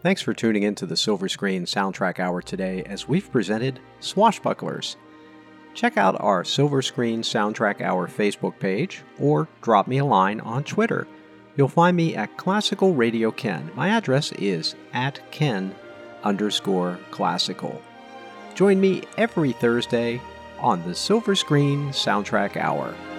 Thanks for tuning in to the Silver Screen Soundtrack Hour today as we've presented Swashbucklers. Check out our Silver Screen Soundtrack Hour Facebook page or drop me a line on Twitter. You'll find me at Classical Radio Ken. My address is @Ken_classical. Join me every Thursday on the Silver Screen Soundtrack Hour.